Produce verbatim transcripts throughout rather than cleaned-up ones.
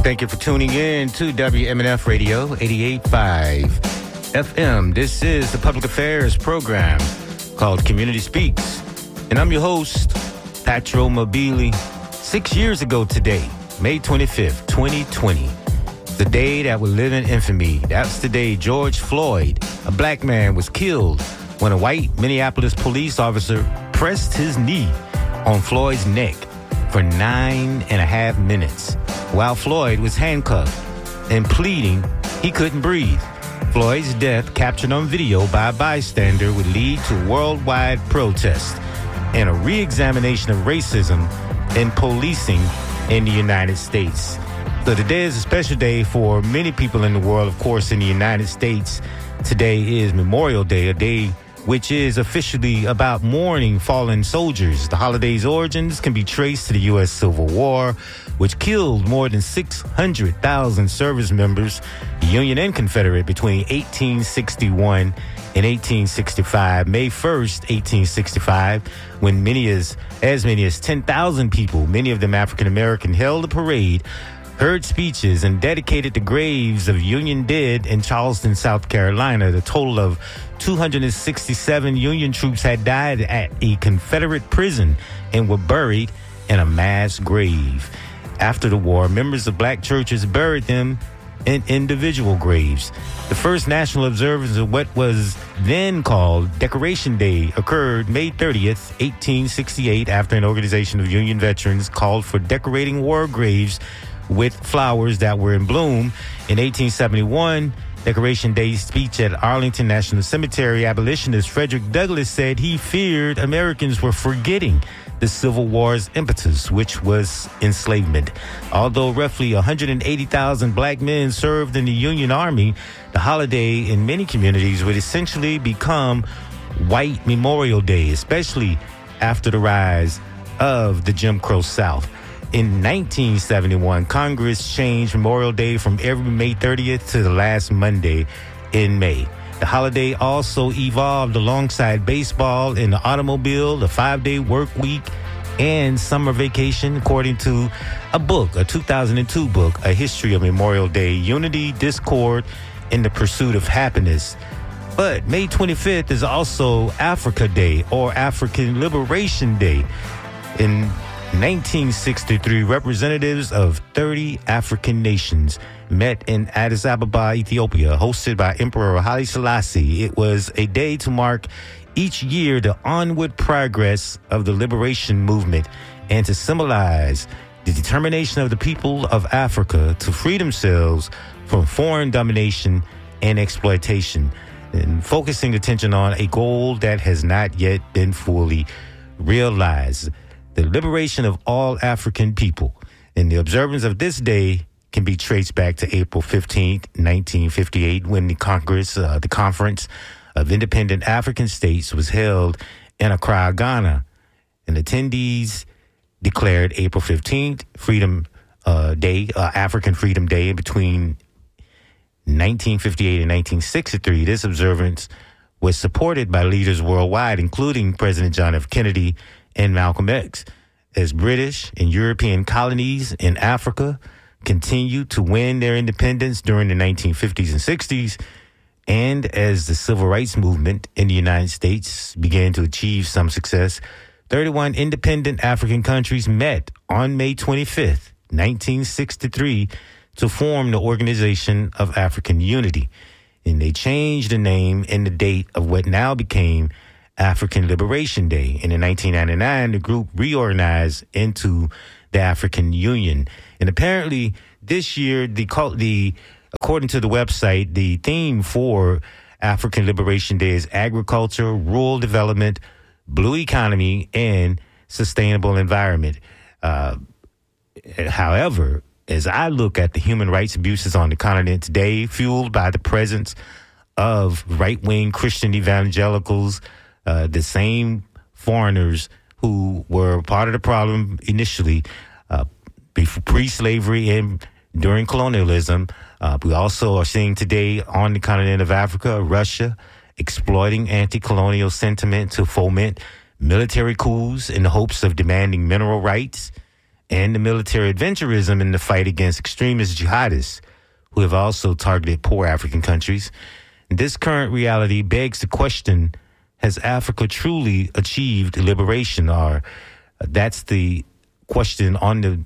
Thank you for tuning in to W M N F Radio eighty-eight point five F M. This is the public affairs program called Community Speaks. And I'm your host, Patro Mobili. Six years ago today, May twenty-fifth, twenty twenty, the day that will live in infamy. That's the day George Floyd, a black man, was killed when a white Minneapolis police officer pressed his knee on Floyd's neck for nine and a half minutes while Floyd was handcuffed and pleading he couldn't breathe. Floyd's death, captured on video by a bystander, would lead to worldwide protests and a re-examination of racism and policing in the United States. So today is a special day for many people in the world. Of course, in the United States, today is Memorial Day, a day which is officially about mourning fallen soldiers. The holiday's origins can be traced to the U S Civil War, which killed more than six hundred thousand service members, Union and Confederate, between eighteen sixty-one and eighteen sixty-five. May first, eighteen sixty-five, when many as, as many as ten thousand people, many of them African American, held a parade, heard speeches, and dedicated the graves of Union dead in Charleston, South Carolina. The total of two hundred sixty-seven Union troops had died at a Confederate prison and were buried in a mass grave. After the war, members of black churches buried them in individual graves. The first national observance of what was then called Decoration Day occurred May thirtieth, eighteen sixty-eight, after an organization of Union veterans called for decorating war graves with flowers that were in bloom. In eighteen seventy-one, Decoration Day speech at Arlington National Cemetery, abolitionist Frederick Douglass said he feared Americans were forgetting the Civil War's impetus, which was enslavement. Although roughly one hundred eighty thousand black men served in the Union Army, the holiday in many communities would essentially become White Memorial Day, especially after the rise of the Jim Crow South. In nineteen seventy-one, Congress changed Memorial Day from every May thirtieth to the last Monday in May. The holiday also evolved alongside baseball and the automobile, the five-day work week, and summer vacation, according to a book, a two thousand two book, A History of Memorial Day, Unity, Discord, and the Pursuit of Happiness. But May twenty-fifth is also Africa Day, or African Liberation Day. In nineteen sixty-three, representatives of thirty African nations met in Addis Ababa, Ethiopia, hosted by Emperor Haile Selassie. It was a day to mark each year the onward progress of the liberation movement and to symbolize the determination of the people of Africa to free themselves from foreign domination and exploitation, and focusing attention on a goal that has not yet been fully realized: the liberation of all African people. And the observance of this day can be traced back to April fifteenth, nineteen fifty-eight, when the Congress, uh, the Conference of Independent African States, was held in Accra, Ghana. And attendees declared April fifteenth Freedom uh, Day, uh, African Freedom Day. Between nineteen fifty-eight and nineteen sixty-three, this observance was supported by leaders worldwide, including President John F. Kennedy and Malcolm X, as British and European colonies in Africa continued to win their independence during the nineteen fifties and sixties, and as the civil rights movement in the United States began to achieve some success. thirty-one independent African countries met on May twenty-fifth, nineteen sixty-three, to form the Organization of African Unity. And they changed the name and the date of what now became African Liberation Day. And in nineteen ninety-nine, the group reorganized into the African Union. And apparently this year, the, the according to the website, the theme for African Liberation Day is agriculture, rural development, blue economy, and sustainable environment. Uh, however, as I look at the human rights abuses on the continent today, fueled by the presence of right-wing Christian evangelicals, uh, the same foreigners who were part of the problem initially, uh, before pre-slavery and during colonialism. Uh, we also are seeing today on the continent of Africa, Russia exploiting anti-colonial sentiment to foment military coups in the hopes of demanding mineral rights and the military adventurism in the fight against extremist jihadists who have also targeted poor African countries. And this current reality begs the question, has Africa truly achieved liberation? Or uh, that's the question on the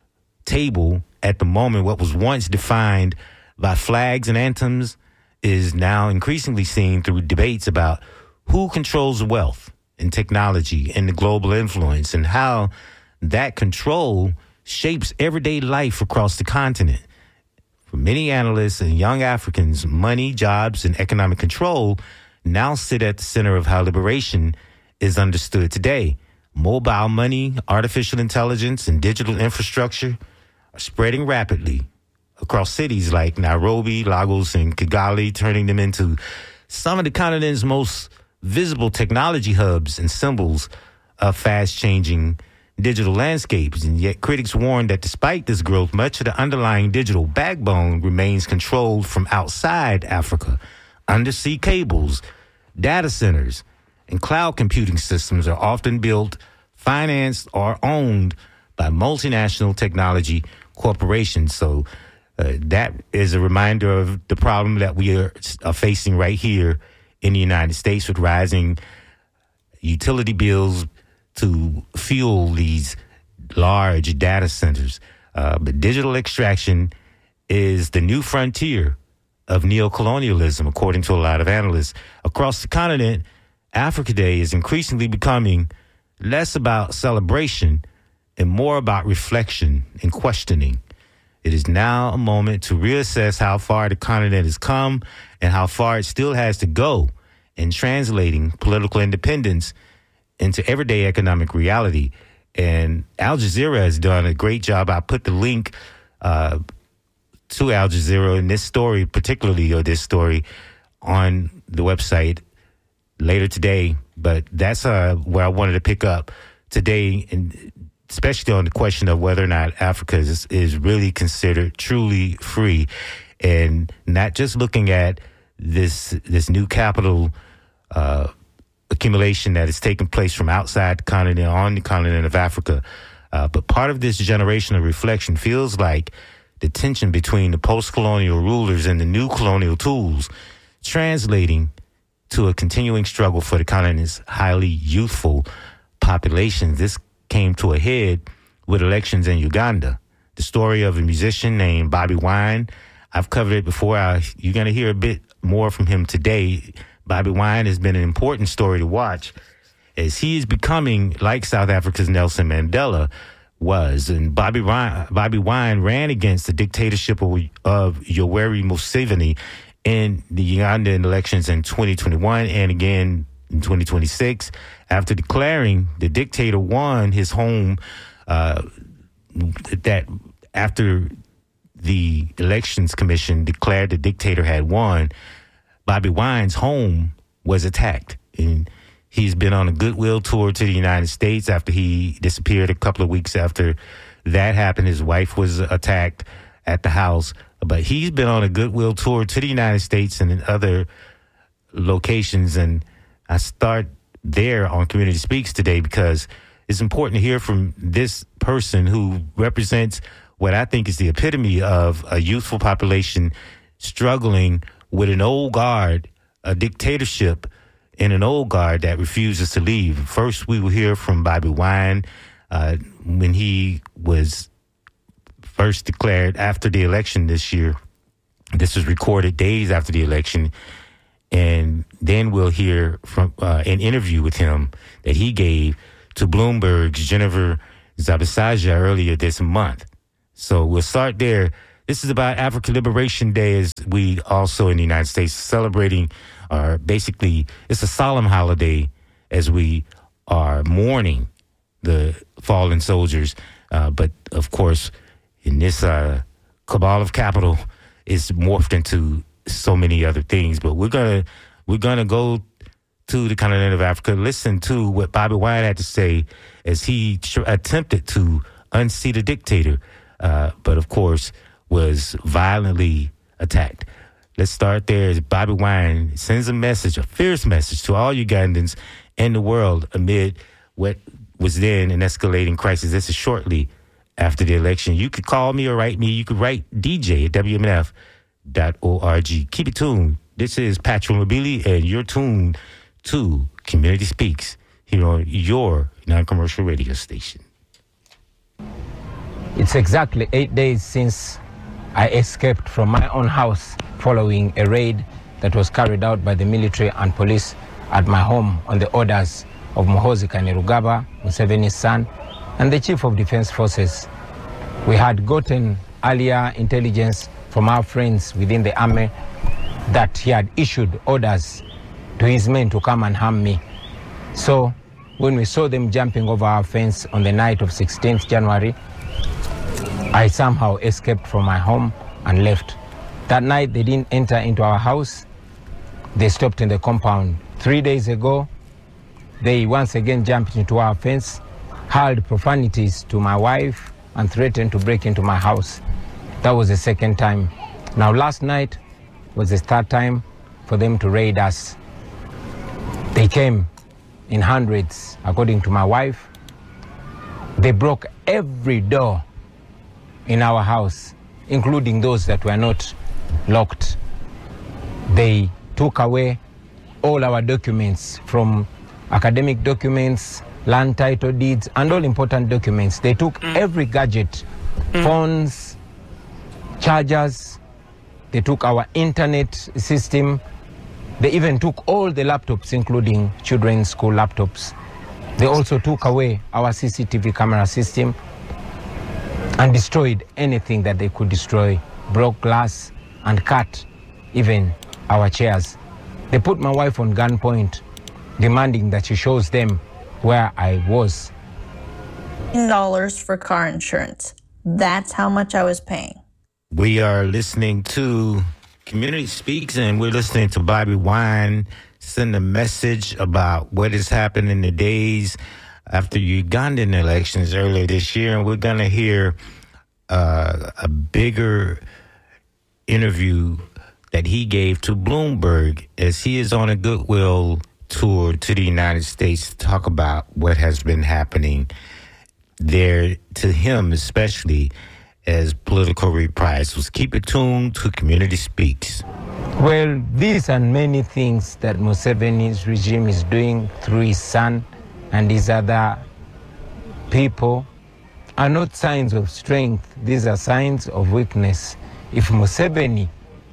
table at the moment. What was once defined by flags and anthems is now increasingly seen through debates about who controls wealth and technology and the global influence, and how that control shapes everyday life across the continent. For many analysts and young Africans, money, jobs, and economic control now sit at the center of how liberation is understood today. Mobile money, artificial intelligence, and digital infrastructure are spreading rapidly across cities like Nairobi, Lagos, and Kigali, turning them into some of the continent's most visible technology hubs and symbols of fast-changing digital landscapes. And yet critics warn that despite this growth, much of the underlying digital backbone remains controlled from outside Africa. Undersea cables, data centers, and cloud computing systems are often built, financed, or owned by multinational technology corporations. So uh, that is a reminder of the problem that we are, are facing right here in the United States with rising utility bills to fuel these large data centers. Uh, but digital extraction is the new frontier of neocolonialism, according to a lot of analysts. Across the continent, Africa Day is increasingly becoming less about celebration and more about reflection and questioning. It is now a moment to reassess how far the continent has come and how far it still has to go in translating political independence into everyday economic reality. And Al Jazeera has done a great job. I put the link uh, to Al Jazeera in this story, particularly, or this story, on the website later today. But that's uh, where I wanted to pick up today, and especially on the question of whether or not Africa is, is really considered truly free, and not just looking at this this new capital uh, accumulation that is taking place from outside the continent on the continent of Africa. Uh, but part of this generational reflection feels like the tension between the post-colonial rulers and the new colonial tools translating to a continuing struggle for the continent's highly youthful population. This came to a head with elections in Uganda. The story of a musician named Bobby Wine. I've covered it before. I, you're going to hear a bit more from him today. Bobby Wine has been an important story to watch as he is becoming like South Africa's Nelson Mandela was. And Bobby Wine, Bobby Wine ran against the dictatorship of, of Yoweri Museveni in the Ugandan elections in twenty twenty-one and again in twenty twenty-six. After declaring the dictator won his home, uh, that after the Elections Commission declared the dictator had won, Bobby Wine's home was attacked. And he's been on a goodwill tour to the United States after he disappeared a couple of weeks after that happened. His wife was attacked at the house. But he's been on a goodwill tour to the United States and in other locations. And I start there on Community Speaks today because it's important to hear from this person who represents what I think is the epitome of a youthful population struggling with an old guard, a dictatorship, and an old guard that refuses to leave. First, we will hear from Bobby Wine uh, when he was first declared after the election this year. This was recorded days after the election. And then we'll hear from uh, an interview with him that he gave to Bloomberg's Jennifer Zabisaja earlier this month. So we'll start there. This is about African Liberation Day, as we also in the United States celebrating, or basically it's a solemn holiday as we are mourning the fallen soldiers. Uh, but of course, in this uh, cabal of capital, it's morphed into so many other things. But we're gonna we're gonna go to the continent of Africa, listen to what Bobby Wine had to say as he tr- attempted to unseat a dictator, uh, but of course was violently attacked. Let's start there as Bobby Wine sends a message, a fierce message to all Ugandans and the world amid what was then an escalating crisis. This is shortly after the election. You could call me or write me. You could write D J at W M N F dot org. Keep it tuned. This is Patrick Mobili, and you're tuned to Community Speaks here on your non-commercial radio station. It's exactly eight days since I escaped from my own house following a raid that was carried out by the military and police at my home on the orders of Muhoozi Kainerugaba, Museveni's son, and the Chief of Defense Forces. We had gotten earlier intelligence from our friends within the army that he had issued orders to his men to come and harm me. So when we saw them jumping over our fence on the night of sixteenth January, I somehow escaped from my home and left. That night they didn't enter into our house. They stopped in the compound. Three days ago, they once again jumped into our fence, hurled profanities to my wife, and threatened to break into my house. That was the second time. Now last night was the third time for them to raid us. They came in hundreds, according to my wife. They broke every door in our house, including those that were not locked. They took away all our documents, from academic documents, land title deeds, and all important documents. They took mm. every gadget, mm. phones, chargers. They took our internet system. They even took all the laptops, including children's school laptops. They also took away our C C T V camera system and destroyed anything that they could destroy, broke glass and cut even our chairs. They put my wife on gunpoint, demanding that she shows them where I was. Dollars for car insurance. That's how much I was paying. We are listening to Community Speaks, and we're listening to Bobby Wine send a message about what has happened in the days after Ugandan elections earlier this year. And we're going to hear uh, a bigger interview that he gave to Bloomberg as he is on a goodwill tour to the United States to talk about what has been happening there to him, especially as political reprisals. Keep it tuned to Community Speaks. Well, these and many things that Museveni's regime is doing through his son and his other people are not signs of strength. These are signs of weakness. If Museveni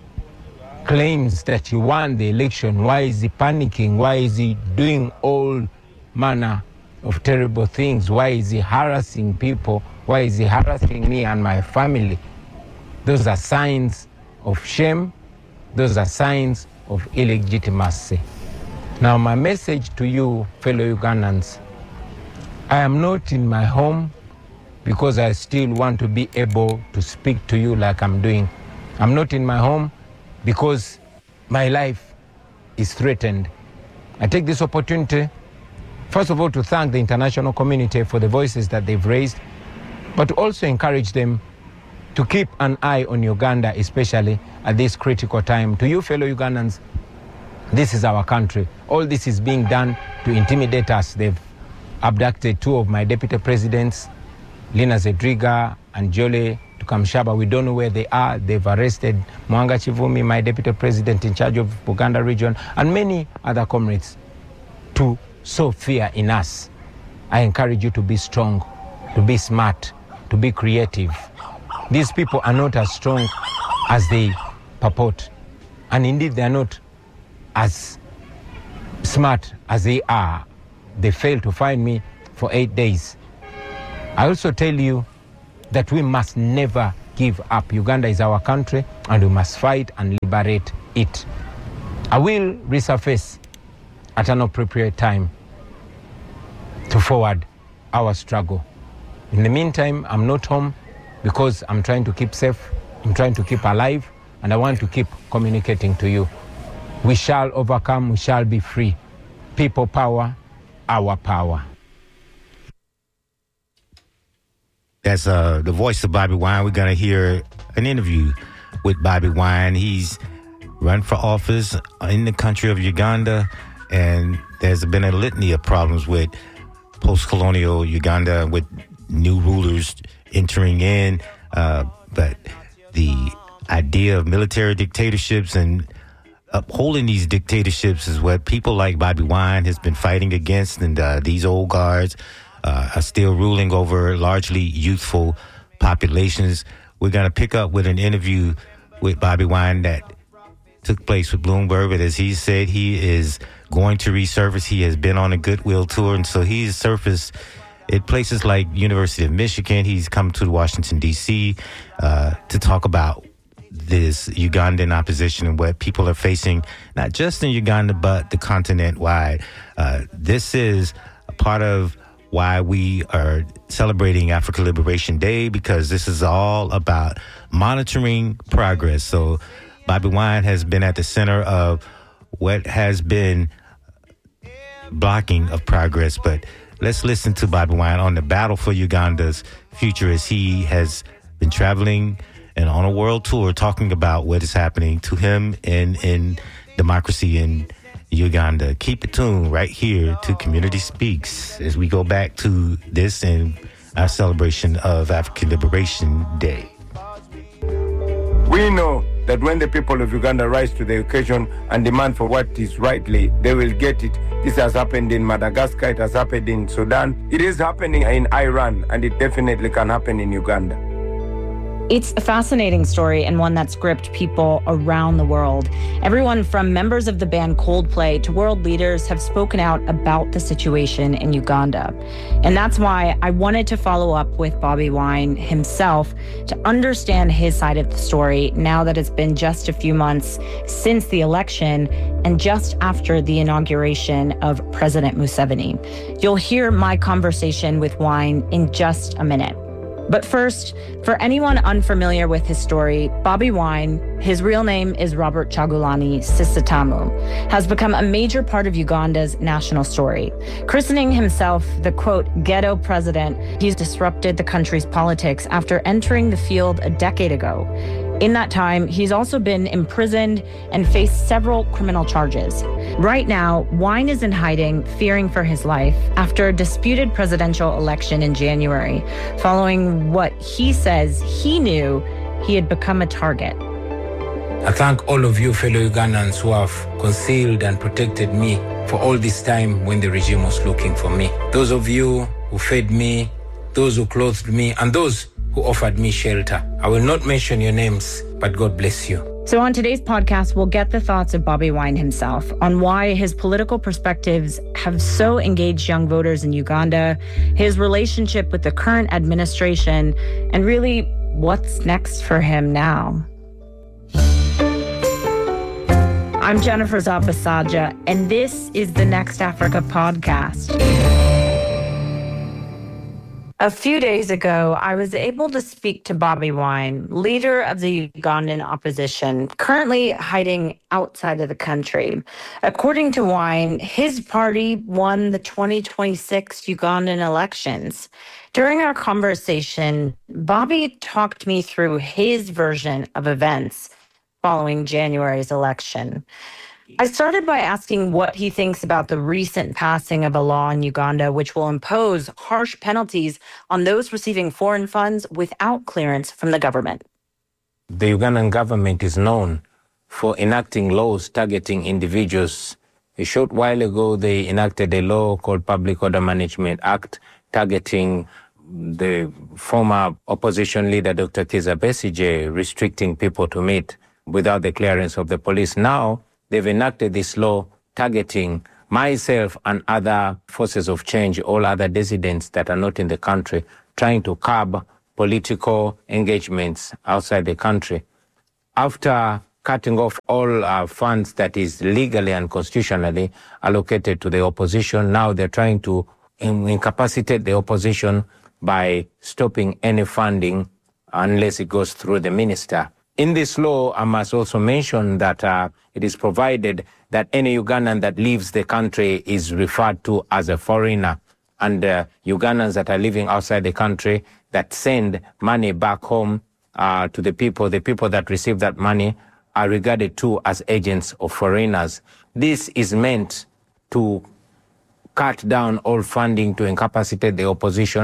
claims that he won the election, why is he panicking? Why is he doing all manner of terrible things? Why is he harassing people? Why is he harassing me and my family? Those are signs of shame. Those are signs of illegitimacy. Now, my message to you, fellow Ugandans, I am not in my home because I still want to be able to speak to you like I'm doing. I'm not in my home because my life is threatened. I take this opportunity, first of all, to thank the international community for the voices that they've raised, but to also encourage them to keep an eye on Uganda, especially at this critical time. To you, fellow Ugandans, this is our country. All this is being done to intimidate us. They've abducted two of my deputy presidents, Lina Zedriga and Jole Tukamshaba. We don't know where they are. They've arrested Mwanga Chivumi, my deputy president in charge of Buganda region, and many other comrades to sow fear in us. I encourage you to be strong, to be smart, to be creative. These people are not as strong as they purport. And indeed, they are not as smart as they are. They failed to find me for eight days. I also tell you that we must never give up. Uganda is our country, and we must fight and liberate it. I will resurface at an appropriate time to forward our struggle. In the meantime, I'm not home because I'm trying to keep safe, I'm trying to keep alive, and I want to keep communicating to you. We shall overcome, we shall be free. People power, our power. That's uh, the voice of Bobby Wine. We're going to hear an interview with Bobby Wine. He's run for office in the country of Uganda, and there's been a litany of problems with post-colonial Uganda with new rulers entering in. Uh, but the idea of military dictatorships and upholding these dictatorships is what people like Bobby Wine has been fighting against. And uh, these old guards uh, are still ruling over largely youthful populations. We're going to pick up with an interview with Bobby Wine that took place with Bloomberg. But as he said, he is going to resurface. He has been on a goodwill tour. And so he's surfaced at places like University of Michigan. He's come to Washington, D C uh, to talk about this Ugandan opposition and what people are facing, not just in Uganda, but the continent wide. Uh, this is a part of why we are celebrating Africa Liberation Day, because this is all about monitoring progress. So Bobby Wine has been at the center of what has been blocking of progress. But let's listen to Bobby Wine on the battle for Uganda's future as he has been traveling and on a world tour talking about what is happening to him and in democracy in Uganda. Keep it tuned right here to Community Speaks as we go back to this and our celebration of African Liberation Day. We know that when the people of Uganda rise to the occasion and demand for what is rightly, they will get it. This has happened in Madagascar, it has happened in Sudan, it is happening in Iran, and it definitely can happen in Uganda. It's a fascinating story and one that's gripped people around the world. Everyone from members of the band Coldplay to world leaders have spoken out about the situation in Uganda. And that's why I wanted to follow up with Bobby Wine himself to understand his side of the story now that it's been just a few months since the election and just after the inauguration of President Museveni. You'll hear my conversation with Wine in just a minute. But first, for anyone unfamiliar with his story, Bobby Wine, his real name is Robert Kyagulanyi Ssentamu, has become a major part of Uganda's national story. Christening himself the, quote, ghetto president, he's disrupted the country's politics after entering the field a decade ago. In that time, he's also been imprisoned and faced several criminal charges. Right now, Wine is in hiding, fearing for his life, after a disputed presidential election in January, following what he says he knew he had become a target. I thank all of you fellow Ugandans who have concealed and protected me for all this time when the regime was looking for me. Those of you who fed me, those who clothed me, and those who offered me shelter. I will not mention your names, but God bless you. So on today's podcast, we'll get the thoughts of Bobby Wine himself on why his political perspectives have so engaged young voters in Uganda, his relationship with the current administration, and really what's next for him now. I'm Jennifer Zabasaja, and this is the Next Africa podcast. A few days ago, I was able to speak to Bobby Wine, leader of the Ugandan opposition, currently hiding outside of the country. According to Wine, his party won the twenty twenty-six Ugandan elections. During our conversation, Bobby talked me through his version of events following January's election. I started by asking what he thinks about the recent passing of a law in Uganda which will impose harsh penalties on those receiving foreign funds without clearance from the government. The Ugandan government is known for enacting laws targeting individuals. A short while ago, they enacted a law called Public Order Management Act targeting the former opposition leader, Doctor Kizza Besigye, restricting people to meet without the clearance of the police. Now, they've enacted this law targeting myself and other forces of change, all other dissidents that are not in the country, trying to curb political engagements outside the country. After cutting off all uh, funds that is legally and constitutionally allocated to the opposition, now they're trying to in- incapacitate the opposition by stopping any funding unless it goes through the minister. In this law, I must also mention that uh, it is provided that any Ugandan that leaves the country is referred to as a foreigner. And uh, Ugandans that are living outside the country that send money back home uh, to the people, the people that receive that money are regarded too as agents of foreigners. This is meant to cut down all funding to incapacitate the opposition,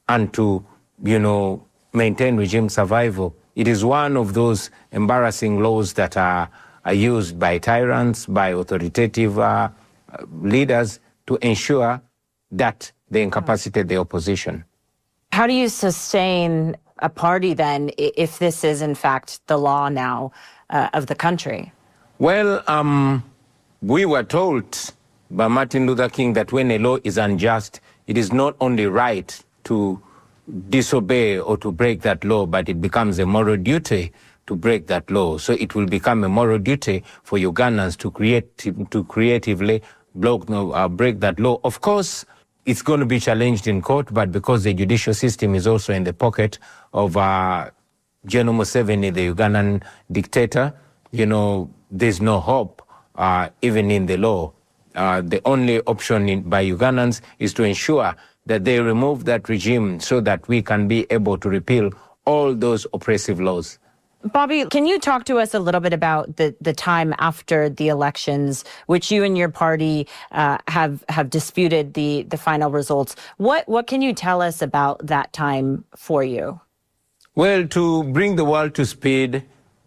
and to, you know, maintain regime survival. It is one of those embarrassing laws that are, are used by tyrants, by authoritative uh, leaders to ensure that they incapacitate the opposition. How do you sustain a party then if this is in fact the law now uh, of the country? Well, um, we were told by Martin Luther King that when a law is unjust, it is not only right to disobey or to break that law, but it becomes a moral duty to break that law. So it will become a moral duty for Ugandans to create to creatively block, uh, break that law. Of course, it's going to be challenged in court, but because the judicial system is also in the pocket of uh, General Museveni, the Ugandan dictator, you know, there's no hope, uh, even in the law. Uh, the only option in, by Ugandans is to ensure that they remove that regime so that we can be able to repeal all those oppressive laws. Bobby, can you talk to us a little bit about the, the time after the elections, which you and your party uh, have have disputed the, the final results? What what can you tell us about that time for you? Well, to bring the world to speed,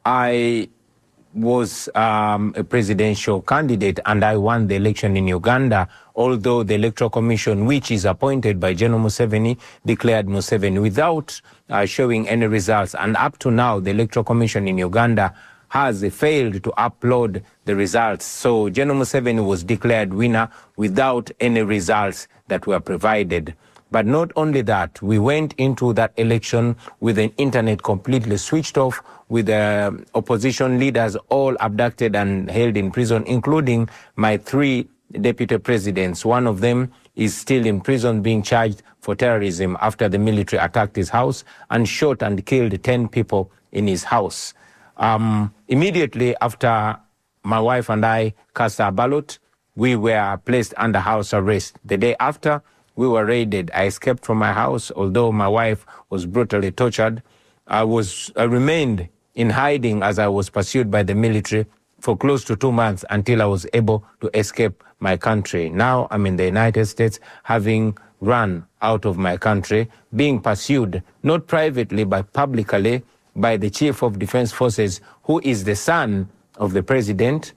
I was um, a presidential candidate and I won the election in Uganda, although the Electoral Commission, which is appointed by General Museveni, declared Museveni without uh, showing any results. And up to now, the Electoral Commission in Uganda has uh, failed to upload the results. So General Museveni was declared winner without any results that were provided. But not only that, we went into that election with the internet completely switched off, with the uh, opposition leaders all abducted and held in prison, including my three deputy presidents. One of them is still in prison being charged for terrorism after the military attacked his house and shot and killed ten people in his house. Um, immediately after my wife and I cast our ballot, we were placed under house arrest. The day after, we were raided. I escaped from my house, although my wife was brutally tortured. I was I remained in hiding as I was pursued by the military for close to two months until I was able to escape my country. Now I'm in the United States, having run out of my country, being pursued, not privately, but publicly, by the Chief of Defense Forces, who is the son of the president.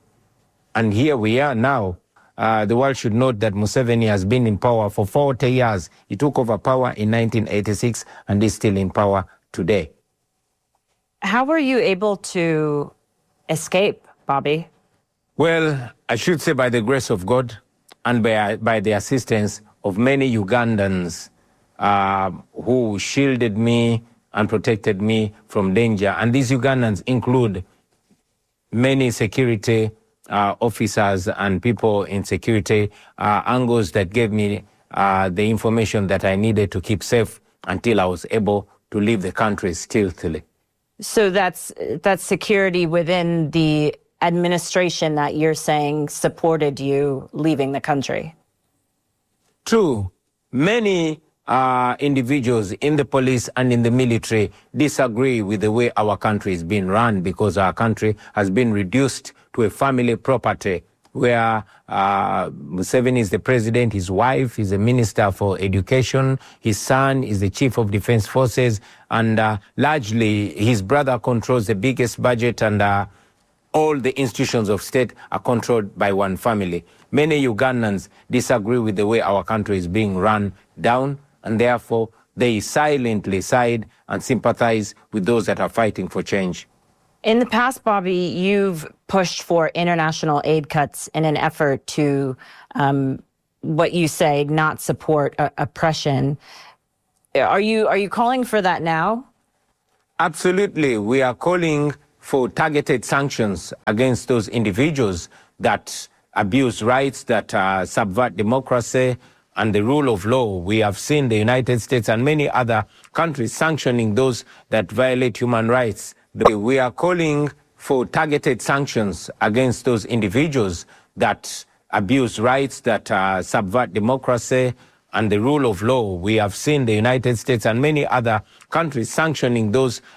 And here we are now. Uh, the world should note that Museveni has been in power for forty years. He took over power in nineteen eighty-six and is still in power today. How were you able to escape, Bobby? Well, I should say by the grace of God and by, by the assistance of many Ugandans uh, who shielded me and protected me from danger. And these Ugandans include many security uh, officers and people in security uh, angles that gave me uh, the information that I needed to keep safe until I was able to leave the country stealthily. So that's that's security within the administration that you're saying supported you leaving the country? True. Many uh, individuals in the police and in the military disagree with the way our country is being run, because our country has been reduced to a family property where uh, Museveni is the president, his wife is a minister for education, his son is the chief of defense forces, and uh, largely his brother controls the biggest budget, and uh, all the institutions of state are controlled by one family. Many Ugandans disagree with the way our country is being run down, and therefore they silently side and sympathize with those that are fighting for change. In the past, Bobby, you've pushed for international aid cuts in an effort to, um, what you say, not support uh, oppression. Are you are you calling for that now? Absolutely. We are calling for targeted sanctions against those individuals that abuse rights, that uh, subvert democracy and the rule of law. We have seen the United States and many other countries sanctioning those that violate human rights. We are calling for targeted sanctions against those individuals that abuse rights, that uh, subvert democracy and the rule of law. We have seen the United States and many other countries sanctioning those